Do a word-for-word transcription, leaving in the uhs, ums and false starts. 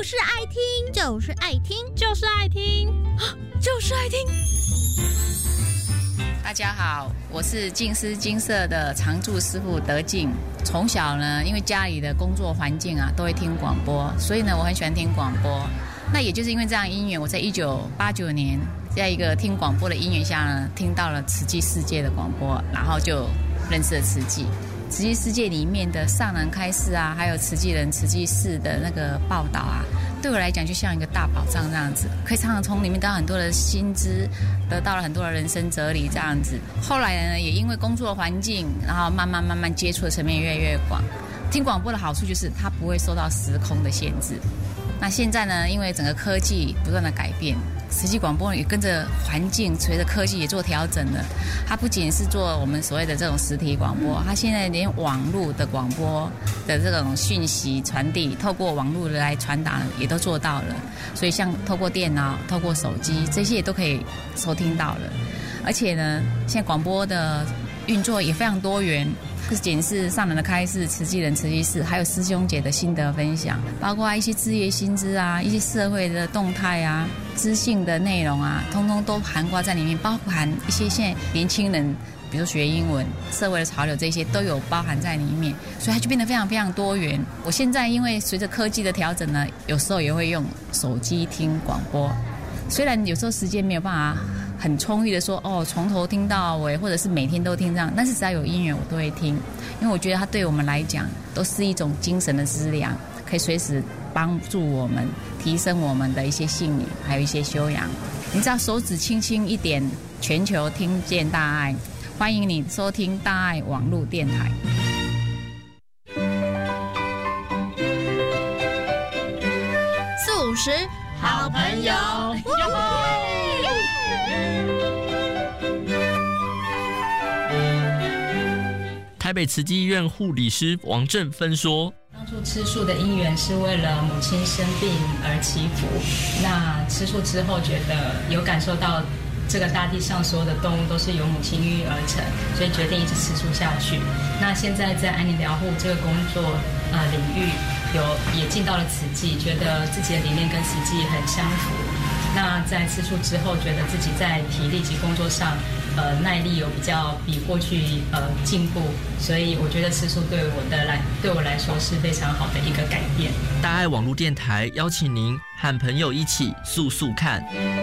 就是爱听，就是爱听， 就是爱听， 就是爱听。 大家好，我是静思金色的常驻师傅德静。从小呢，因为家里的工作环境啊，都会听广播，所以呢，我很喜欢听广播。那也就是因为这样因缘，我在一九八九年，在一个听广播的因缘下呢，听到了慈济世界的广播，然后就认识了慈济。慈济世界里面的上人开示啊，还有慈济人、慈济事的那个报道啊，对我来讲就像一个大宝藏这样子，可以常常从里面得到很多的新知，得到了很多的人生哲理这样子。后来呢，也因为工作环境，然后慢慢慢慢接触的层面越来越广。听广播的好处就是它不会受到时空的限制。那现在呢，因为整个科技不断的改变，慈济广播也跟着环境随着科技也做调整了。它不仅是做我们所谓的这种实体广播，它现在连网络的广播的这种讯息传递，透过网络来传达也都做到了。所以像透过电脑、透过手机，这些也都可以收听到了。而且呢，现在广播的运作也非常多元，不仅是上人的开示、慈济人、慈济事，还有师兄姐的心得分享，包括一些志业新知啊、一些社会的动态啊、知性的内容啊，通通都涵盖在里面，包含一些现在年轻人，比如学英文、社会的潮流，这些都有包含在里面，所以它就变得非常非常多元。我现在因为随着科技的调整呢，有时候也会用手机听广播，虽然有时候时间没有办法很充裕的说哦，从头听到尾，或者是每天都听这样，但是只要有音乐我都会听，因为我觉得它对我们来讲都是一种精神的资粮，可以随时帮助我们提升我们的一些信念，还有一些修养。你知道手指轻轻一点，全球听见大爱，欢迎你收听大爱网络电台。 四五十好朋友， 台北慈济医院护理师王振芬说， 当初吃素的因缘是为了母亲生病而祈福，那吃素之后觉得有感受到这个大地上所有的动物都是由母亲孕育而成，所以决定一直吃素下去。那现在在安宁疗护这个工作呃领域有也进到了慈济，觉得自己的理念跟慈济很相符。那在吃素之后，觉得自己在体力及工作上呃耐力有比较比过去呃进步，所以我觉得吃素对我的来对我来说是非常好的一个改变。 大爱网络电台邀请您和朋友一起素素看。